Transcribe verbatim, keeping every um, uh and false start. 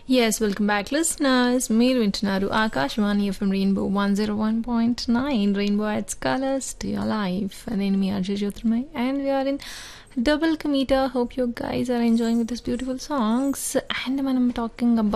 Yes, welcome back, listeners. మీరు వింటున్నారు Akashvani FM rainbow one zero one point nine rainbow ads colours to your life. నేను మీ అర్జయ్ Jyotirmay and we are in double commuter. Hope you guys are enjoying with these beautiful songs. And మనం talking